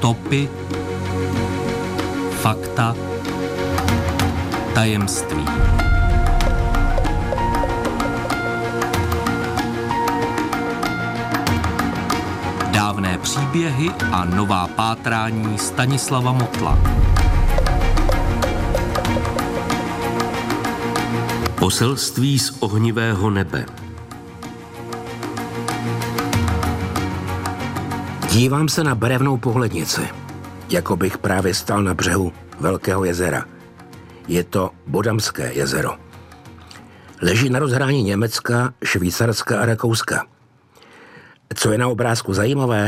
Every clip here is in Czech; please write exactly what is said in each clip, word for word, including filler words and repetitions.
Stopy, fakta, tajemství. Dávné příběhy a nová pátrání Stanislava Motla. Poselství z ohnivého nebe. Dívám se na barevnou pohlednici, jako bych právě stál na břehu velkého jezera. Je to Bodamské jezero. Leží na rozhrání Německa, Švýcarska a Rakouska. Co je na obrázku zajímavé,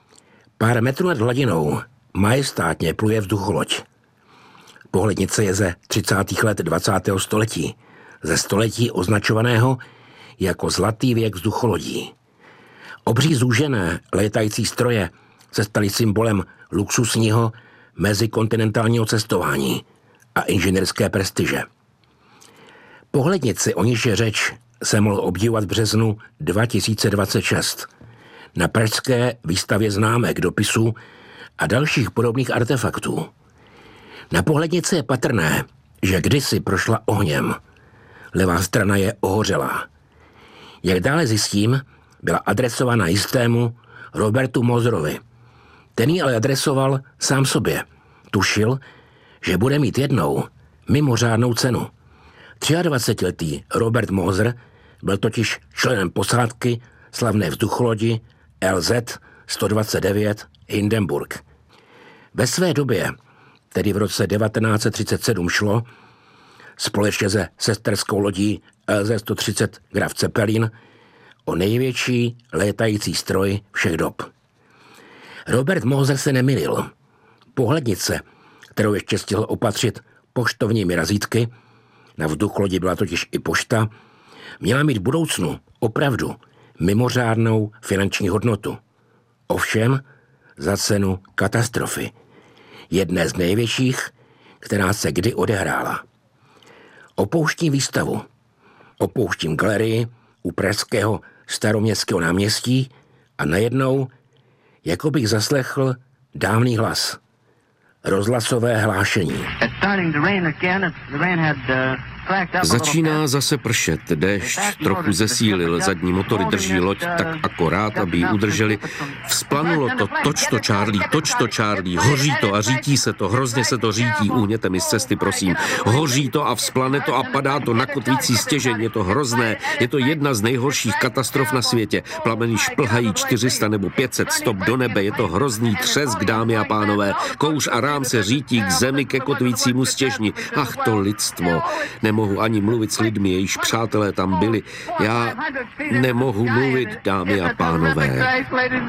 pár metrů nad hladinou majestátně pluje vzducholoď. Pohlednice je ze třicátých let dvacátého století, ze století označovaného jako zlatý věk vzducholodí. Obří zúžené létající stroje se staly symbolem luxusního mezikontinentálního cestování a inženýrské prestiže. Pohlednici, o níž je řeč, se mohl obdivovat v březnu dva tisíce dvacet šest na pražské výstavě známek, dopisů a dalších podobných artefaktů. Na pohlednici je patrné, že kdysi prošla ohněm. Levá strana je ohořelá. Jak dále zjistím, byla adresována jistému Robertu Moserovi. Ten ji ale adresoval sám sobě. Tušil, že bude mít jednou mimořádnou cenu. dvacetiletý Robert Moser byl totiž členem posádky slavné vzducholodi L Z sto dvacet devět Hindenburg. Ve své době, tedy v roce devatenáct set třicet sedm, šlo společně se sesterskou lodí L Z sto třicet Graf Zeppelin o největší létající stroj všech dob. Robert Moser se nemylil. Pohlednice, kterou ještě stihl opatřit poštovními razítky, na vzducholodi byla totiž i pošta, měla mít v budoucnu opravdu mimořádnou finanční hodnotu. Ovšem za cenu katastrofy. Jedné z největších, která se kdy odehrála. Opouštím výstavu. Opouštím galerii u pražského Staroměstského náměstí a najednou, jako bych zaslechl dávný hlas. Rozhlasové hlášení. Začíná zase pršet, déšť trochu zesílil, zadní motory drží loď tak akorát, aby ji udrželi. Vzplanulo to, toč to Charlie, toč to Charlie, hoří to a řítí se to, hrozně se to řítí, uhněte mi z cesty, prosím. Hoří to a vzplane to a padá to na kotvící stěžeň, je to hrozné, je to jedna z nejhorších katastrof na světě. Plameny šplhají čtyři sta nebo pět set stop do nebe, je to hrozný třesk, dámy a pánové. Kouř a rám se řítí k zemi ke kotvícímu stěžni. Ach, to lidstvo. Nemohu ani mluvit s lidmi, jejichž přátelé tam byli. Já nemohu mluvit, dámy a pánové.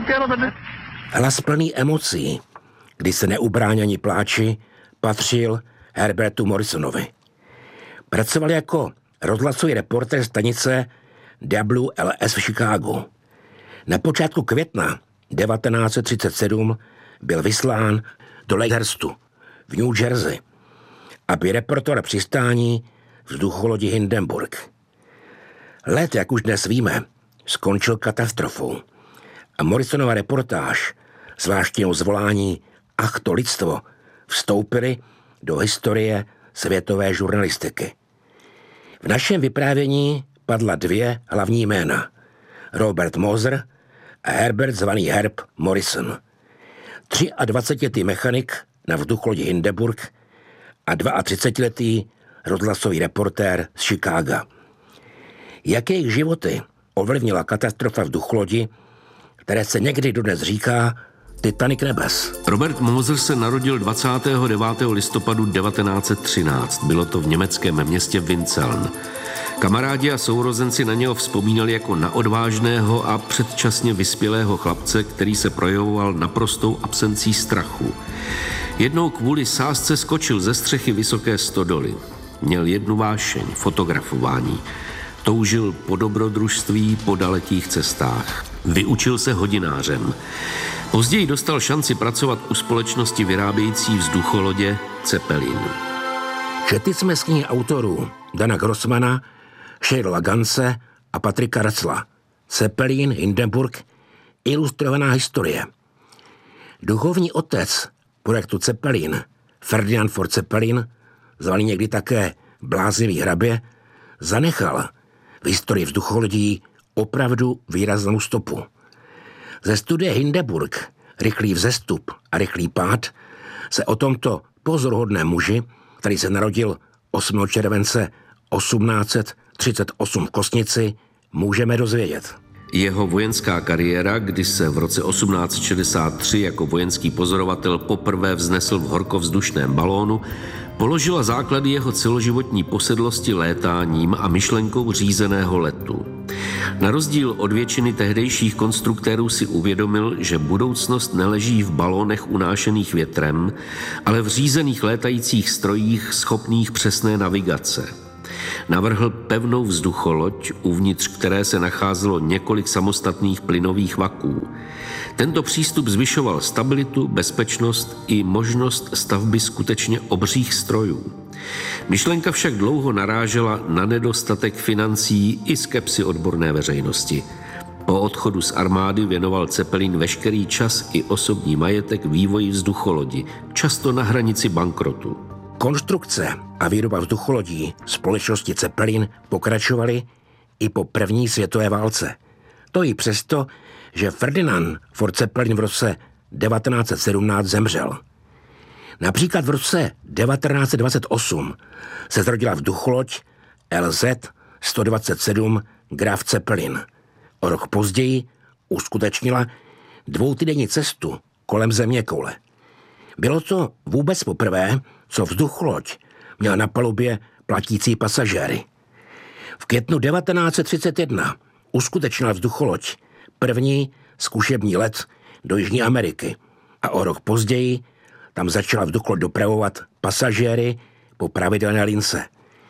Hlas plný emocí, kdy se neubrání ani pláči, patřil Herbertu Morrisonovi. Pracoval jako rozhlasový reportér stanice W L S v Chicagu. Na počátku května devatenáct set třicet sedm byl vyslán do Lakehurstu v New Jersey, aby reportoval přistání vzducholodi Hindenburg. Let, jak už dnes víme, skončil katastrofou a Morrisonova reportáž, zvláštního zvolání Ach to lidstvo, vstoupily do historie světové žurnalistiky. V našem vyprávění padla dvě hlavní jména. Robert Moser a Herbert zvaný Herb Morrison. dvacetiletý mechanik na vzducholodi Hindenburg a třicetiletý rozhlasový reportér z Chicaga. Jak jejich životy ovlivnila katastrofa vzducholodi, které se někdy dodnes říká Titanic nebes. Robert Moser se narodil dvacátého devátého listopadu devatenáct set třináct. Bylo to v německém městě Winzeln. Kamarádi a sourozenci na něho vzpomínali jako na odvážného a předčasně vyspělého chlapce, který se projevoval naprostou absencí strachu. Jednou kvůli sázce skočil ze střechy vysoké stodoly. Měl jednu vášeň, fotografování. Toužil po dobrodružství, po dalekých cestách. Vyučil se hodinářem. Později dostal šanci pracovat u společnosti vyrábějící vzducholodě Zeppelin. Četli jsme z knihy autorů Dana Grossmana, Sheryla Ganse a Patrika Russella. Zeppelin, Hindenburg, ilustrovaná historie. Duchovní otec projektu Zeppelin, Ferdinand von Zeppelin, zvaný někdy také bláznivý hrabě, zanechal v historii vzducholodí opravdu výraznou stopu. Ze studie Hindenburg, Rychlý vzestup a rychlý pád, se o tomto pozoruhodném muži, který se narodil osmého července osmnáct set třicet osm v Kosnici, můžeme dozvědět. Jeho vojenská kariéra, kdy se v roce osmnáct set šedesát tři jako vojenský pozorovatel poprvé vznesl v horkovzdušném balónu, položila základy jeho celoživotní posedlosti létáním a myšlenkou řízeného letu. Na rozdíl od většiny tehdejších konstruktérů si uvědomil, že budoucnost neleží v balónech unášených větrem, ale v řízených létajících strojích schopných přesné navigace. Navrhl pevnou vzducholoď, uvnitř které se nacházelo několik samostatných plynových vaků. Tento přístup zvyšoval stabilitu, bezpečnost i možnost stavby skutečně obřích strojů. Myšlenka však dlouho narážela na nedostatek financí i skepsi odborné veřejnosti. Po odchodu z armády věnoval Zeppelin veškerý čas i osobní majetek vývoji vzducholodi, často na hranici bankrotu. Konstrukce a výroba vzducholodí společnosti Zeppelin pokračovaly i po první světové válce. To i přesto, že Ferdinand von Zeppelin v roce devatenáct set sedmnáct zemřel. Například v roce devatenáct set dvacet osm se zrodila vzducholoď L Z sto dvacet sedm Graf Zeppelin. O rok později uskutečnila dvoutýdenní cestu kolem zeměkoule. Bylo to vůbec poprvé, co vzducholoď měla na palubě platící pasažéry. V květnu devatenáct set třicet jedna uskutečnila vzducholoď první zkušební let do Jižní Ameriky a o rok později tam začala vzducholoď dopravovat pasažéry po pravidelné lince.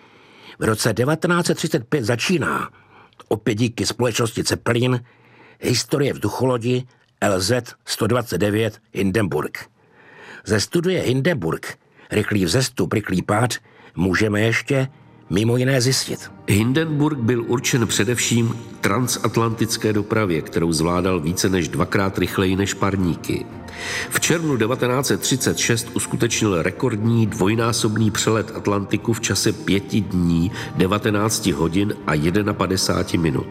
V roce devatenáct set třicet pět začíná, opět díky společnosti Zeppelin, historie vzducholodi L Z sto dvacet devět Hindenburg. Ze studie Hindenburg, Rychlý vzestup, rychlý pád, můžeme ještě mimo jiné zjistit. Hindenburg byl určen především transatlantické dopravě, kterou zvládal více než dvakrát rychleji než parníky. V červnu devatenáct set třicet šest uskutečnil rekordní dvojnásobný přelet Atlantiku v čase pěti dní, devatenáct hodin a padesát jedna minut.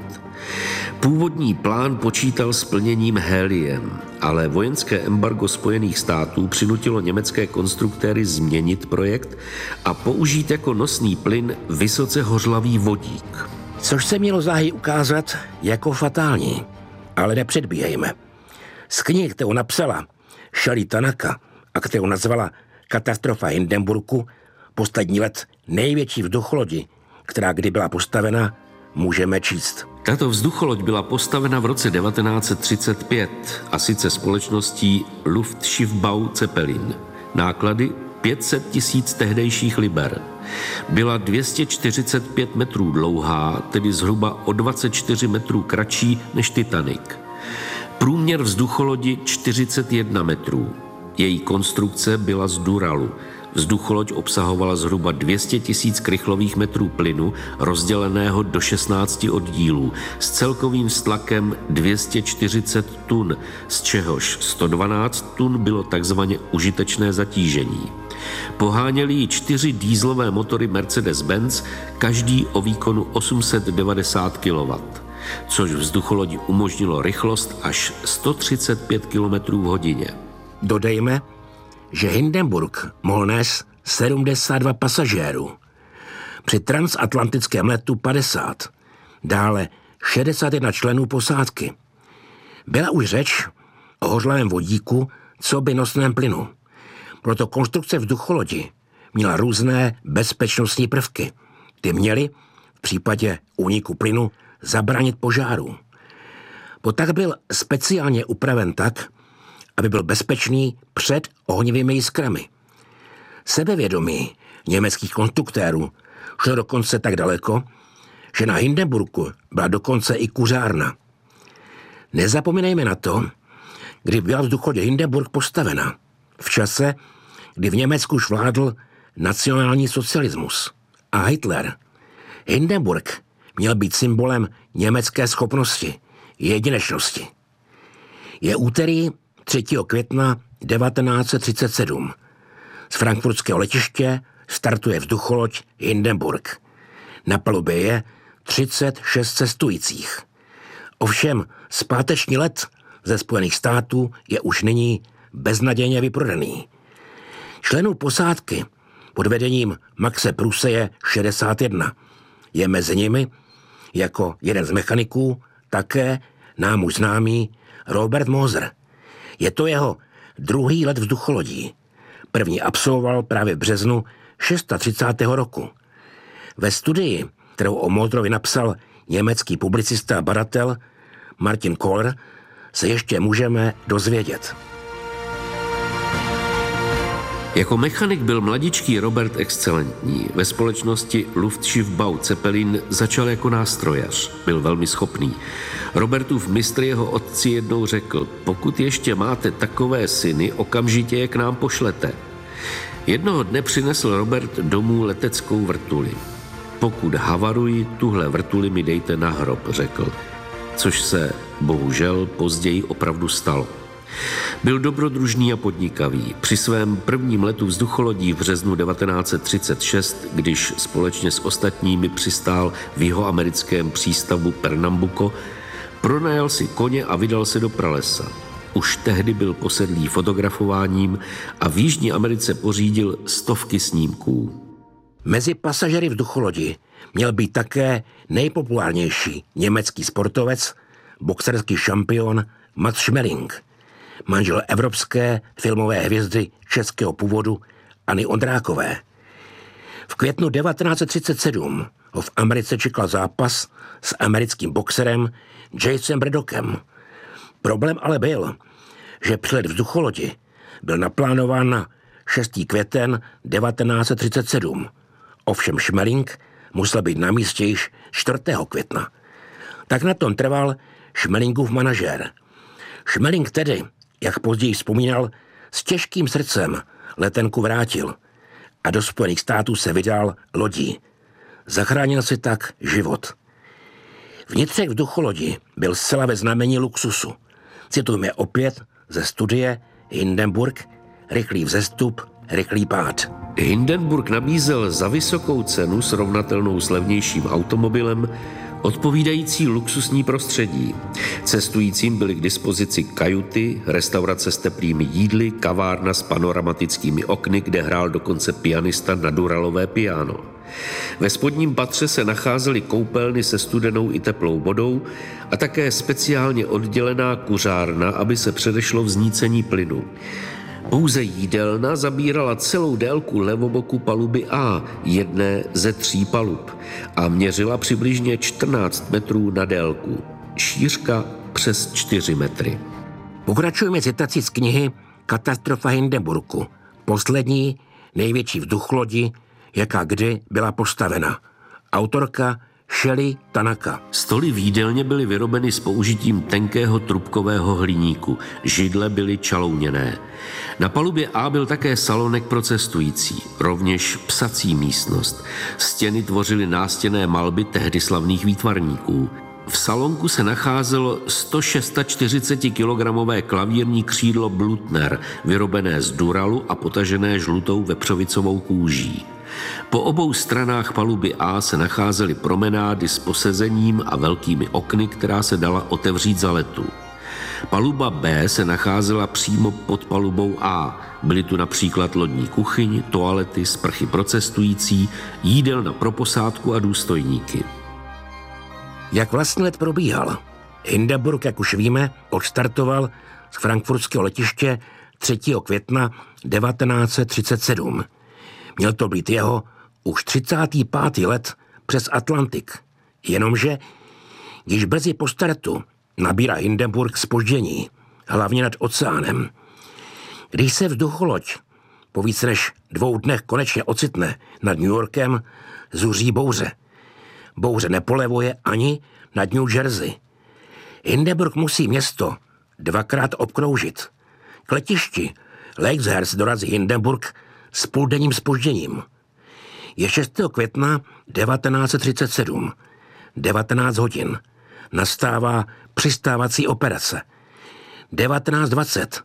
Původní plán počítal s plněním héliem, ale vojenské embargo Spojených států přinutilo německé konstruktéry změnit projekt a použít jako nosný plyn vysoce hořlavý vodík. Což se mělo záhy ukázat jako fatální, ale nepředbíhejme. Z knih, kterou napsala Shelley Tanaka a kterou nazvala Katastrofa Hindenburgu, poslední let největší vzducholodi, která kdy byla postavena, můžeme číst. Tato vzducholoď byla postavena v roce devatenáct set třicet pět a sice společností Luftschiffbau Zeppelin. Náklady pět set tisíc tehdejších liber. Byla dvě stě čtyřicet pět metrů dlouhá, tedy zhruba o dvacet čtyři metrů kratší než Titanic. Průměr vzducholodi čtyřicet jedna metrů. Její konstrukce byla z duralu. Vzducholoď obsahovala zhruba dvě stě tisíc krychlových metrů plynu, rozděleného do šestnácti oddílů, s celkovým stlakem dvě stě čtyřicet tun, z čehož sto dvanáct tun bylo takzvaně užitečné zatížení. Poháněly ji čtyři dýzlové motory Mercedes-Benz, každý o výkonu osm set devadesát kilowattů, což vzducholodi umožnilo rychlost až sto třicet pět kilometrů v hodině. Dodejme, že Hindenburg mohl nést sedmdesát dva pasažérů. Při transatlantickém letu padesát, dále šedesát jedna členů posádky. Byla už řeč o hořlavém vodíku, coby nosném plynu. Proto konstrukce vzducholodi měla různé bezpečnostní prvky. Ty měly v případě úniku plynu zabránit požáru. Potak byl speciálně upraven tak, aby byl bezpečný před ohnivými jiskrami. Sebevědomí německých konstruktérů šlo dokonce tak daleko, že na Hindenburgu byla dokonce i kuřárna. Nezapomínejme na to, kdy byla vzducholodě Hindenburg postavena, v čase, kdy v Německu už vládl nacionální socialismus a Hitler. Hindenburg měl být symbolem německé schopnosti, jedinečnosti. Je úterý třetího května devatenáct set třicet sedm. Z frankfurtského letiště startuje vzducholoď Hindenburg. Na palubě je třicet šest cestujících. Ovšem zpáteční let ze Spojených států je už nyní beznadějně vyprodaný. Členů posádky pod vedením Maxe Prusse je šedesát jedna. Je mezi nimi jako jeden z mechaniků také nám už známý Robert Moser. Je to jeho druhý let vzducholodí. První absolvoval právě v březnu třicátého šestého roku. Ve studii, kterou o Moserovi napsal německý publicista a badatel Martin Kohler, se ještě můžeme dozvědět. Jako mechanik byl mladičký Robert excelentní. Ve společnosti Luftschiffbau Zeppelin začal jako nástrojař. Byl velmi schopný. Robertův mistr jeho otci jednou řekl: pokud ještě máte takové syny, okamžitě je k nám pošlete. Jednoho dne přinesl Robert domů leteckou vrtuli. Pokud havaruji, tuhle vrtuli mi dejte na hrob, řekl. Což se, bohužel, později opravdu stalo. Byl dobrodružný a podnikavý. Při svém prvním letu vzducholodí v březnu devatenáct set třicet šest, když společně s ostatními přistál v jihoamerickém přístavu Pernambuco, pronajal si koně a vydal se do pralesa. Už tehdy byl posedlý fotografováním a v Jižní Americe pořídil stovky snímků. Mezi pasažery vzducholodi měl být také nejpopulárnější německý sportovec, boxerský šampion Max Schmeling, manžel evropské filmové hvězdy českého původu Anny Ondrákové. V květnu devatenáct set třicet sedm ho v Americe čekal zápas s americkým boxerem Jasonem Bradockem. Problém ale byl, že přelet vzducholodi byl naplánován na šestý květen devatenáct set třicet sedm. Ovšem Schmeling musel být na místě již čtvrtého května. Tak na tom trval Schmelingův manažér. Schmeling tedy, jak později vzpomínal, s těžkým srdcem letenku vrátil a do Spojených států se vydal lodí. Zachránil si tak život. Vnitřek vzducholodi byl zcela ve znamení luxusu. Citujme opět ze studie Hindenburg, rychlý vzestup, rychlý pád. Hindenburg nabízel za vysokou cenu srovnatelnou s levnějším automobilem odpovídající luxusní prostředí. Cestujícím byly k dispozici kajuty, restaurace s teplými jídly, kavárna s panoramatickými okny, kde hrál dokonce pianista na duralové piano. Ve spodním patře se nacházely koupelny se studenou i teplou vodou a také speciálně oddělená kuřárna, aby se předešlo vznícení plynu. Pouze jídelna zabírala celou délku levoboku paluby A, jedné ze tří palub, a měřila přibližně čtrnáct metrů na délku. Šířka přes čtyři metry. Pokračujeme citací z knihy Katastrofa Hindenburgu, poslední největší vzducholodi, jaká kdy byla postavena. Autorka Shelley Tanaka. Stoly v jídelně byly vyrobeny s použitím tenkého trubkového hliníku. Židle byly čalouněné. Na palubě A byl také salonek pro cestující, rovněž psací místnost. Stěny tvořily nástěnné malby tehdy slavných výtvarníků. V salonku se nacházelo sto čtyřicet šest kilogramové klavírní křídlo Blutner, vyrobené z duralu a potažené žlutou vepřovicovou kůží. Po obou stranách paluby A se nacházely promenády s posezením a velkými okny, která se dala otevřít za letu. Paluba B se nacházela přímo pod palubou A. Byly tu například lodní kuchyň, toalety, sprchy pro cestující, jídelna pro posádku a důstojníky. Jak vlastně let probíhal? Hindenburg, jak už víme, odstartoval z frankfurtského letiště třetího května devatenáct set třicet sedm. Měl to být jeho už třicátý pátý let přes Atlantik. Jenomže, když brzy po startu nabírá Hindenburg zpoždění, hlavně nad oceánem. Když se vzducholoď po víc než dvou dnech konečně ocitne nad New Yorkem, zuří bouře. Bouře nepolevuje ani nad New Jersey. Hindenburg musí město dvakrát obkroužit. K letišti Lakeshurst dorazí Hindenburg s půldenním zpožděním. Je šestého května devatenáct set třicet sedm. devatenáct hodin. Nastává přistávací operace. devatenáct dvacet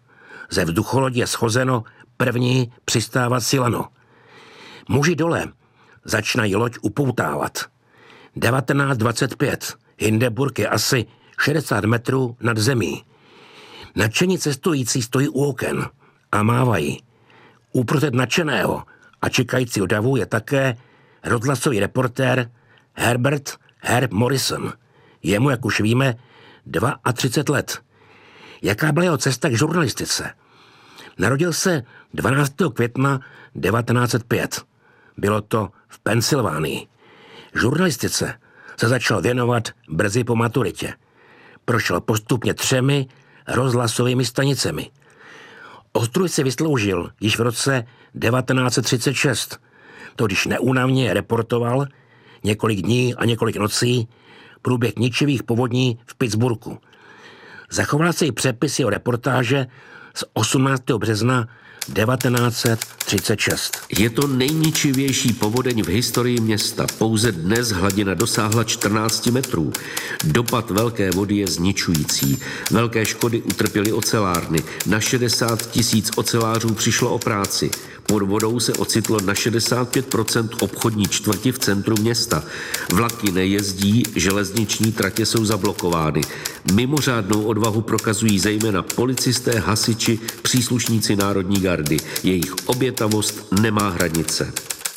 Ze vzducholodi je schozeno první přistávací lano. Muži dole začínají loď upoutávat. devatenáct dvacet pět. Hindenburg je asi šedesát metrů nad zemí. Nadšení cestující stojí u oken a mávají. Uprostřed nadšeného a čekajícího davu je také rozhlasový reportér Herbert Herb Morrison. Jemu, jak už víme, třicet dva let. Jaká byla jeho cesta k žurnalistice? Narodil se dvanáctého května devatenáct set pět. Bylo to v Pensylvánii. Žurnalistice se začal věnovat brzy po maturitě. Prošel postupně třemi rozhlasovými stanicemi. Ostruj si vysloužil již v roce devatenáct set třicet šest. To když neúnavně reportoval několik dní a několik nocí průběh ničivých povodní v Pittsburghu. Zachoval se i přepis jeho reportáže z osmnáctého března devatenáct set třicet šest. Je to nejničivější povodeň v historii města. Pouze dnes hladina dosáhla čtrnáct metrů. Dopad velké vody je zničující. Velké škody utrpěly ocelárny. Na šedesát tisíc ocelářů přišlo o práci. Pod vodou se ocitlo na šedesát pět procent obchodní čtvrti v centru města. Vlaky nejezdí, železniční tratě jsou zablokovány. Mimořádnou odvahu prokazují zejména policisté, hasiči, příslušníci Národní gardy. Jejich obětavost nemá hranice.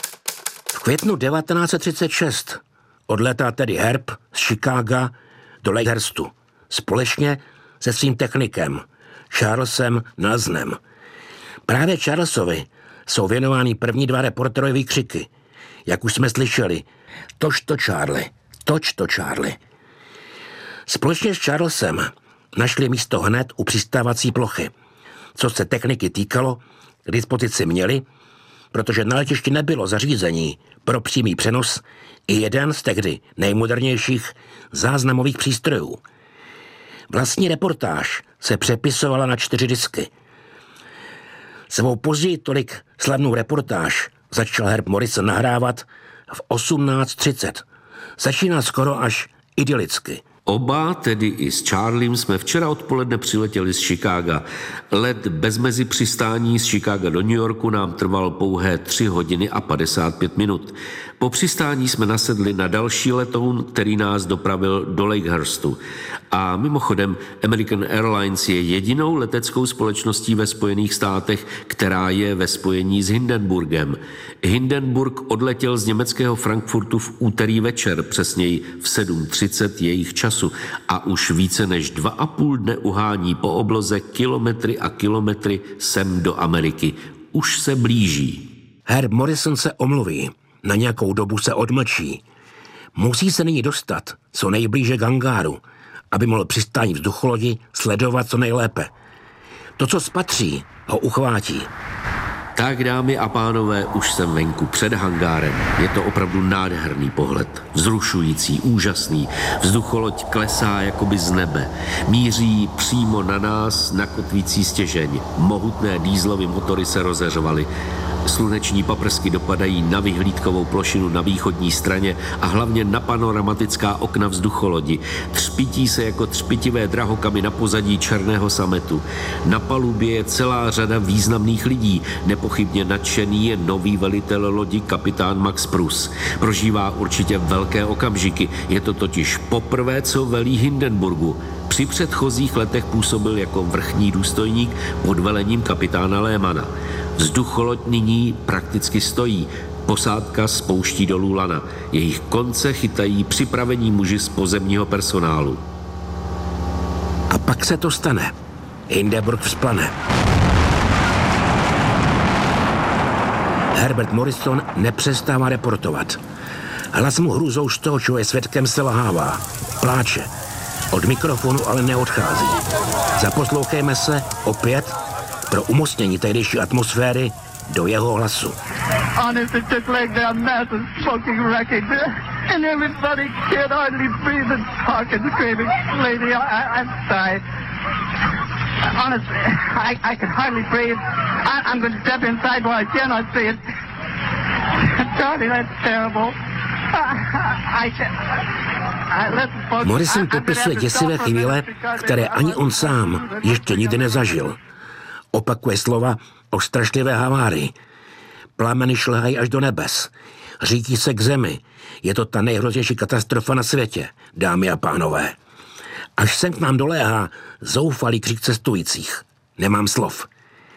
V květnu devatenáct set třicet šest odletá tedy Herb z Chicaga do Lakehurstu společně se svým technikem Charlesem Nelsonem. Právě Charlesovi jsou věnovány první dva reporterové výkřiky. Jak už jsme slyšeli, toč to Charlie, toč to Charlie. Společně s Charlesem našli místo hned u přistávací plochy. Co se techniky týkalo, k dispozici měli, protože na letišti nebylo zařízení pro přímý přenos i jeden z tehdy nejmodernějších záznamových přístrojů. Vlastní reportáž se přepisovala na čtyři disky. Svou později tolik slavnou reportáž začal Herb Morrison nahrávat v osmnáct třicet. Začíná skoro až idylicky. Oba, tedy i s Charliem, jsme včera odpoledne přiletěli z Chicaga. Let bez mezi přistání z Chicaga do New Yorku nám trval pouhé tři hodiny a padesát pět minut. Po přistání jsme nasedli na další letoun, který nás dopravil do Lakehurstu. A mimochodem, American Airlines je jedinou leteckou společností ve Spojených státech, která je ve spojení s Hindenburgem. Hindenburg odletěl z německého Frankfurtu v úterý večer, přesněji v sedm třicet jejich času, a už více než dva a půl dne uhání po obloze kilometry a kilometry sem do Ameriky. Už se blíží. Herb Morrison se omluví. Na nějakou dobu se odmlčí. Musí se nyní dostat co nejblíže k hangáru, aby mohl přistání vzducholodi sledovat co nejlépe. To, co spatří, ho uchvátí. Tak, dámy a pánové, už jsem venku před hangárem. Je to opravdu nádherný pohled. Vzrušující, úžasný. Vzducholoď klesá jakoby z nebe. Míří přímo na nás na kotvící stěžeň. Mohutné dýzlové motory se rozeřovaly. Sluneční paprsky dopadají na vyhlídkovou plošinu na východní straně a hlavně na panoramatická okna vzducholodi. Třpití se jako třpitivé drahokamy na pozadí černého sametu. Na palubě je celá řada významných lidí. Nepochybně nadšený je nový velitel lodi kapitán Max Pruss. Prožívá určitě velké okamžiky. Je to totiž poprvé, co velí Hindenburgu. Při předchozích letech působil jako vrchní důstojník pod velením kapitána Lehmana. Vzducholoď nyní prakticky stojí. Posádka spouští dolů lana. Jejich konce chytají připravení muži z pozemního personálu. A pak se to stane. Hindenburg vzplane. Herbert Morrison nepřestává reportovat. Hlas mu hrůzou z toho, čeho je svědkem, se lahává. Pláče. Od mikrofonu ale neodchází. Zaposlouchejme se opět pro umocnění tehdejší atmosféry do jeho hlasu. Honestly, just laying down massive smoking wreckage, and everybody can't hardly breathe and talk and screaming. Lady, I, I'm sorry. Honestly, I, I can hardly breathe. I, I'm going to step inside while I cannot see it. Charlie, that's terrible. I, I, Morrison popisuje děsivé chvíle, které ani on sám ještě nikdy nezažil. Opakuje slova o strašlivé havárii. Plameny šlehají až do nebes. Řítí se k zemi. Je to ta nejhroznější katastrofa na světě, dámy a pánové. Až sem k nám doléhá zoufalý křik cestujících. Nemám slov.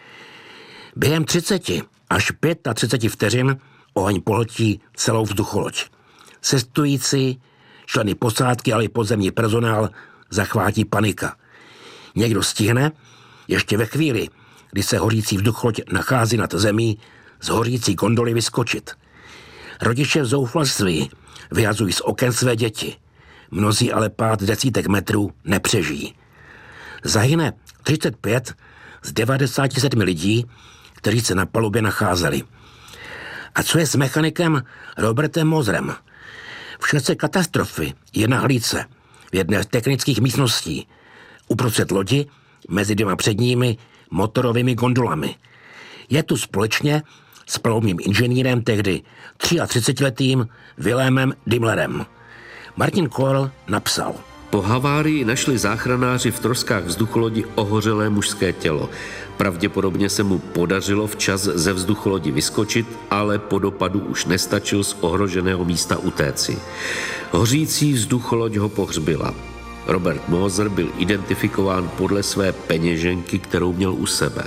Během třiceti až třiceti pěti vteřin oheň pohltí celou vzducholoď. Cestující, členy posádky, ale i podzemní personál zachvátí panika. Někdo stihne, ještě ve chvíli, kdy se hořící vzducholoď nachází nad zemí, z hořící gondoly vyskočit. Rodiče v zoufalství vyhazují z oken své děti. Mnozí ale pád desítek metrů nepřežijí. Zahyne třicet pět z devadesáti sedmi lidí, kteří se na palubě nacházeli. A co je s mechanikem Robertem Moserem? V šance katastrofy je na hlídce v jedné z technických místností uprostřed lodi mezi dvěma předními motorovými gondolami. Je tu společně s palubním inženýrem tehdy třiatřicetiletým Wilhelmem Daimlerem. Martin Kohl napsal: Po havárii našli záchranáři v troskách vzducholodi ohořelé mužské tělo. Pravděpodobně se mu podařilo včas ze vzducholodi vyskočit, ale po dopadu už nestačil z ohroženého místa utéci. Hořící vzducholoď ho pohřbila. Robert Moser byl identifikován podle své peněženky, kterou měl u sebe.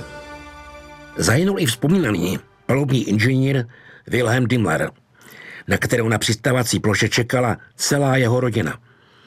Zahynul i vzpomínaný palubní inženýr Wilhelm Daimler, na kterou na přistávací ploše čekala celá jeho rodina.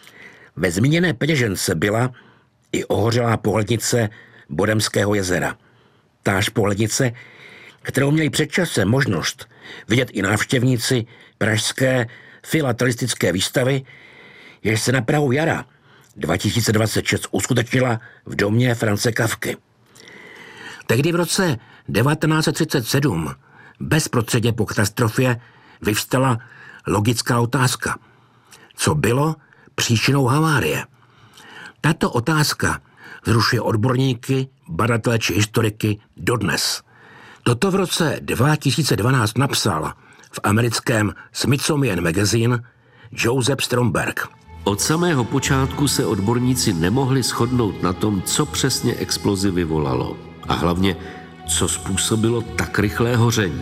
Ve zmíněné peněžence byla i ohořelá pohlednice Bodemského jezera. Táž pohlednice, kterou měli před časem možnost vidět i návštěvníci pražské filatelistické výstavy, jež se na prahu jara dva tisíce dvacet šest uskutečnila v domě Franze Kafky. Tehdy v roce devatenáct set třicet sedm, bezprostředně po katastrofě, vyvstala logická otázka. Co bylo příčinou havárie? Tato otázka vzrušuje odborníky, badatele či historiky dodnes. Toto v roce dva tisíce dvanáct napsal v americkém Smithsonian Magazine Joseph Stromberg. Od samého počátku se odborníci nemohli shodnout na tom, co přesně explozi vyvolalo a hlavně, co způsobilo tak rychlé hoření.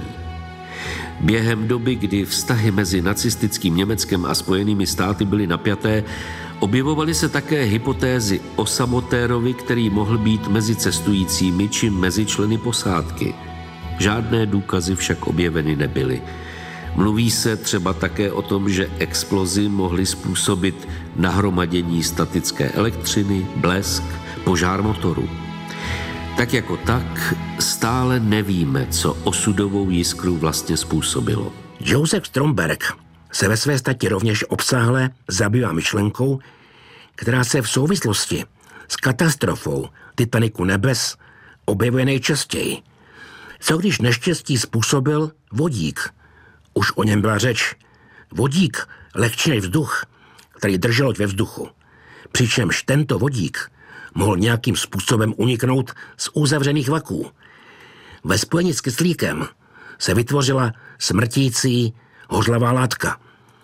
Během doby, kdy vztahy mezi nacistickým Německem a Spojenými státy byly napjaté, objevovaly se také hypotézy o sabotérovi, který mohl být mezi cestujícími či mezi členy posádky. Žádné důkazy však objeveny nebyly. Mluví se třeba také o tom, že explozi mohly způsobit nahromadění statické elektřiny, blesk, požár motoru. Tak jako tak stále nevíme, co osudovou jiskru vlastně způsobilo. Joseph Stromberg se ve své stati rovněž obsáhle zabývá myšlenkou, která se v souvislosti s katastrofou Titaniku nebes objevuje nejčastěji. Co když neštěstí způsobil vodík? Už o něm byla řeč. Vodík lehčí než vzduch, který držel loď ve vzduchu. Přičemž tento vodík mohl nějakým způsobem uniknout z uzavřených vaků. Ve spojení s kyslíkem se vytvořila smrtící hořlavá látka.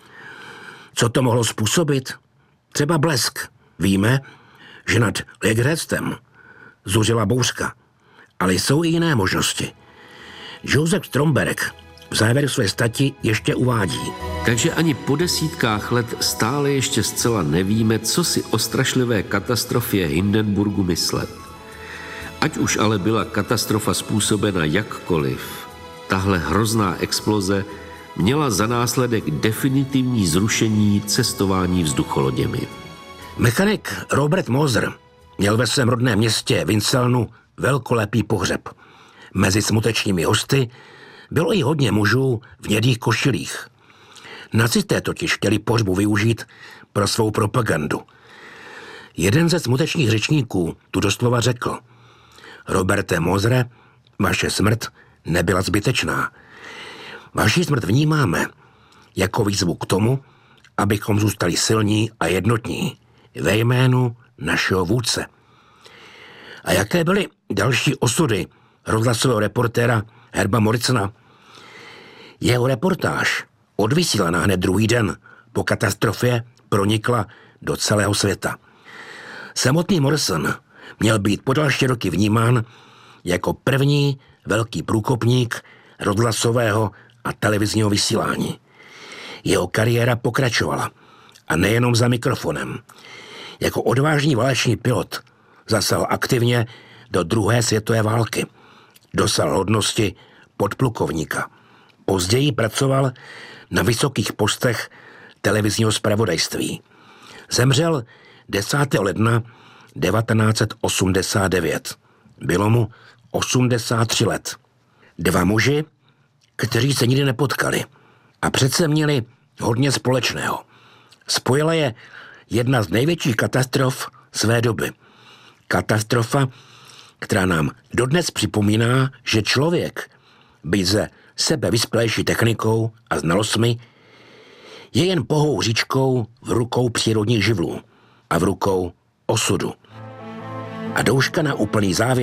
Co to mohlo způsobit? Třeba blesk. Víme, že nad Lakeheadstem zuřila bouřka, ale jsou i jiné možnosti. Joseph Stromberg v závěru své stati ještě uvádí. Takže ani po desítkách let stále ještě zcela nevíme, co si o strašlivé katastrofě Hindenburgu myslet. Ať už ale byla katastrofa způsobena jakkoliv, tahle hrozná exploze měla za následek definitivní zrušení cestování vzducholoděmi. Mechanik Robert Moser měl ve svém rodném městě Winselnu velkolepý pohřeb. Mezi smutečními hosty bylo i hodně mužů v hnědých košilích. Nacisté totiž chtěli pohřbu využít pro svou propagandu. Jeden ze smutečných řečníků tu doslova řekl: Roberte Mosere, vaše smrt nebyla zbytečná. Vaši smrt vnímáme jako výzvu k tomu, abychom zůstali silní a jednotní ve jménu našeho vůdce. A jaké byly další osudy rozhlasového reportéra Herba Morrisona? Jeho reportáž, odvysílaná hned druhý den po katastrofě, pronikla do celého světa. Samotný Morrison měl být po další roky vnímán jako první velký průkopník rozhlasového a televizního vysílání. Jeho kariéra pokračovala a nejenom za mikrofonem. Jako odvážný válečný pilot zasal aktivně do druhé světové války. Dosáhl hodnosti podplukovníka. Později pracoval na vysokých postech televizního zpravodajství. Zemřel desátého ledna devatenáct set osmdesát devět. Bylo mu osmdesát tři let. Dva muži, kteří se nikdy nepotkali a přece měli hodně společného. Spojila je jedna z největších katastrof své doby. Katastrofa, která nám dodnes připomíná, že člověk, byť ze sebe vysplejší technikou a znalostmi, je jen pohou říčkou v rukou přírodních živlů a v rukou osudu. A douška na úplný závěr